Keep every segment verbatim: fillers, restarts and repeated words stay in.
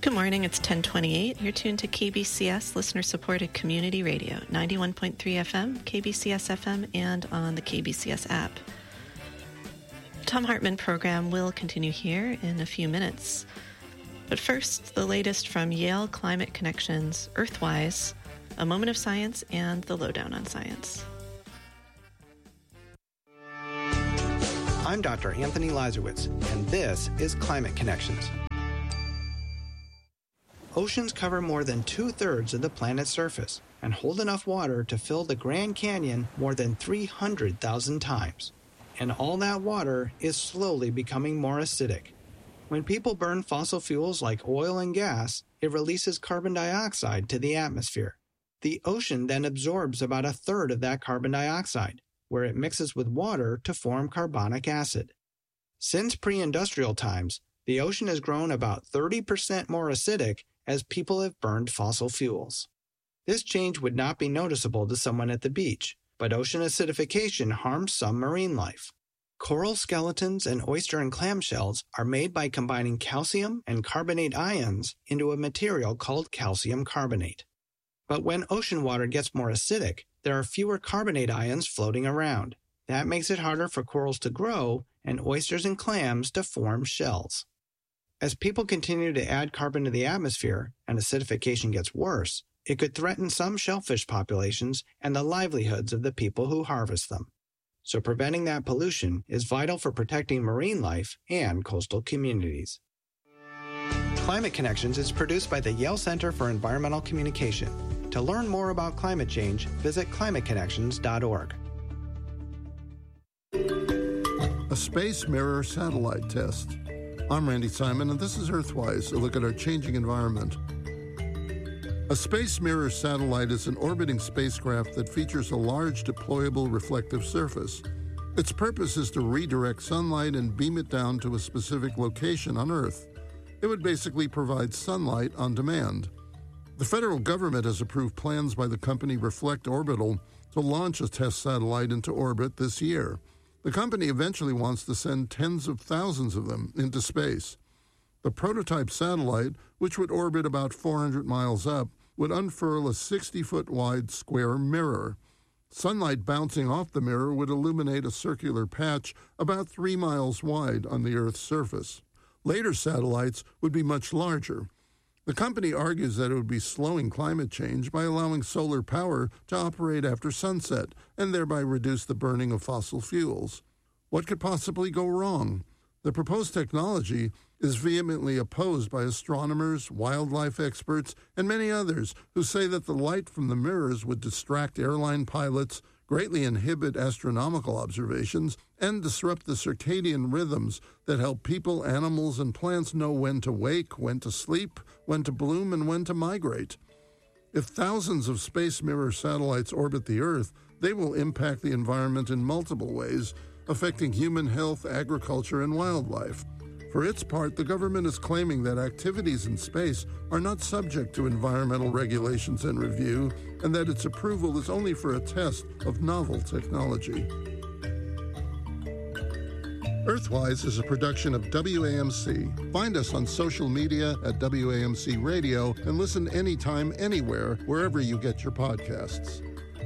Good morning, it's ten twenty-eight. You're tuned to K B C S, listener-supported community radio, ninety-one point three F M, K B C S F M, and on the K B C S app. Thom Hartmann program will continue here in a few minutes. But first, the latest from Yale Climate Connections, Earthwise, a moment of science, and the lowdown on science. I'm Doctor Anthony Lazarowitz, and this is Climate Connections. Oceans cover more than two-thirds of the planet's surface and hold enough water to fill the Grand Canyon more than three hundred thousand times. And all that water is slowly becoming more acidic. When people burn fossil fuels like oil and gas, it releases carbon dioxide to the atmosphere. The ocean then absorbs about a third of that carbon dioxide, where it mixes with water to form carbonic acid. Since pre-industrial times, the ocean has grown about thirty percent more acidic as people have burned fossil fuels. This change would not be noticeable to someone at the beach, but ocean acidification harms some marine life. Coral skeletons and oyster and clam shells are made by combining calcium and carbonate ions into a material called calcium carbonate. But when ocean water gets more acidic, there are fewer carbonate ions floating around. That makes it harder for corals to grow and oysters and clams to form shells. As people continue to add carbon to the atmosphere and acidification gets worse, it could threaten some shellfish populations and the livelihoods of the people who harvest them. So preventing that pollution is vital for protecting marine life and coastal communities. Climate Connections is produced by the Yale Center for Environmental Communication. To learn more about climate change, visit climate connections dot org. A space mirror satellite test. I'm Randy Simon, and this is Earthwise, a look at our changing environment. A space mirror satellite is an orbiting spacecraft that features a large deployable reflective surface. Its purpose is to redirect sunlight and beam it down to a specific location on Earth. It would basically provide sunlight on demand. The federal government has approved plans by the company Reflect Orbital to launch a test satellite into orbit this year. The company eventually wants to send tens of thousands of them into space. The prototype satellite, which would orbit about four hundred miles up, would unfurl a sixty-foot wide square mirror. Sunlight bouncing off the mirror would illuminate a circular patch about three miles wide on the Earth's surface. Later satellites would be much larger. The company argues that it would be slowing climate change by allowing solar power to operate after sunset and thereby reduce the burning of fossil fuels. What could possibly go wrong? The proposed technology is vehemently opposed by astronomers, wildlife experts, and many others who say that the light from the mirrors would distract airline pilots, greatly inhibit astronomical observations, and disrupt the circadian rhythms that help people, animals, and plants know when to wake, when to sleep, when to bloom, and when to migrate. If thousands of space mirror satellites orbit the Earth, they will impact the environment in multiple ways, affecting human health, agriculture, and wildlife. For its part, the government is claiming that activities in space are not subject to environmental regulations and review, and that its approval is only for a test of novel technology. Earthwise is a production of W A M C. Find us on social media at W A M C Radio and listen anytime, anywhere, wherever you get your podcasts.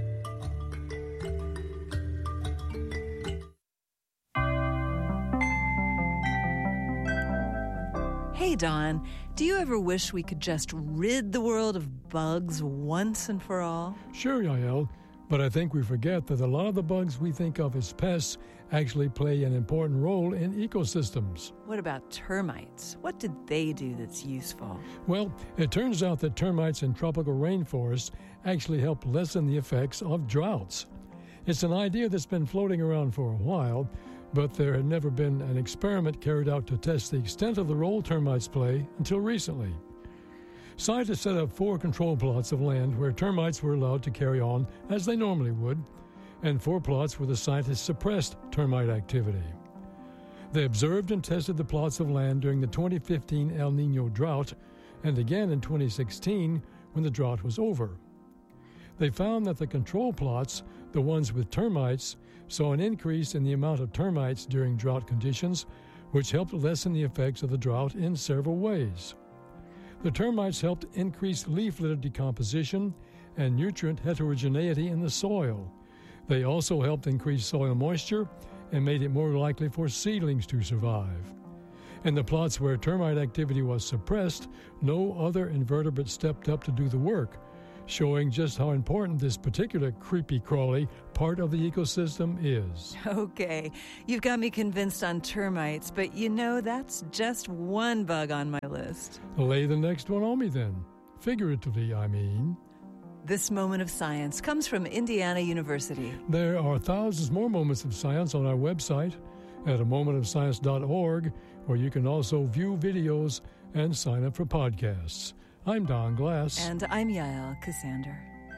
Hey, Don, do you ever wish we could just rid the world of bugs once and for all? Sure, Yael, but I think we forget that a lot of the bugs we think of as pests actually play an important role in ecosystems. What about termites? What did they do that's useful? Well, it turns out that termites in tropical rainforests actually help lessen the effects of droughts. It's an idea that's been floating around for a while, but there had never been an experiment carried out to test the extent of the role termites play until recently. Scientists set up four control plots of land where termites were allowed to carry on as they normally would, and four plots where the scientists suppressed termite activity. They observed and tested the plots of land during the twenty fifteen El Niño drought, and again in twenty sixteen when the drought was over. They found that the control plots, the ones with termites, saw an increase in the amount of termites during drought conditions, which helped lessen the effects of the drought in several ways. The termites helped increase leaf litter decomposition and nutrient heterogeneity in the soil. They also helped increase soil moisture and made it more likely for seedlings to survive. In the plots where termite activity was suppressed, no other invertebrate stepped up to do the work, showing just how important this particular creepy-crawly part of the ecosystem is. Okay, you've got me convinced on termites, but you know that's just one bug on my list. Lay the next one on me then. Figuratively, I mean. This moment of science comes from Indiana University. There are thousands more moments of science on our website at a moment of science dot org, where you can also view videos and sign up for podcasts. I'm Don Glass. And I'm Yael Cassander.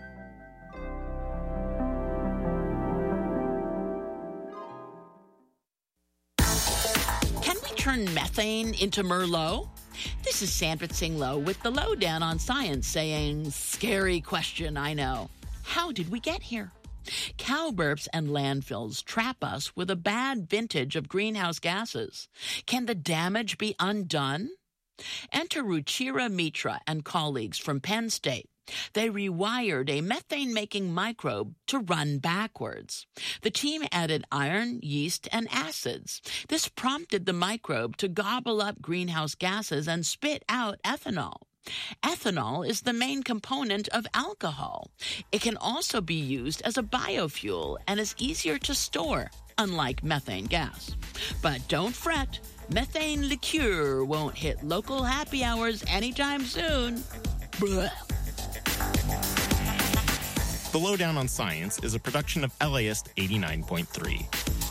Can we turn methane into Merlot? This is Sandra Tsing-Loh with the Lowdown on Science saying, scary question, I know. How did we get here? Cow burps and landfills trap us with a bad vintage of greenhouse gases. Can the damage be undone? Enter Ruchira Mitra and colleagues from Penn State. They rewired a methane-making microbe to run backwards. The team added iron, yeast, and acids. This prompted the microbe to gobble up greenhouse gases and spit out ethanol. Ethanol is the main component of alcohol. It can also be used as a biofuel and is easier to store, unlike methane gas. But don't fret, methane liqueur won't hit local happy hours anytime soon. Blah. The Lowdown on Science is a production of L A I S T eighty-nine point three.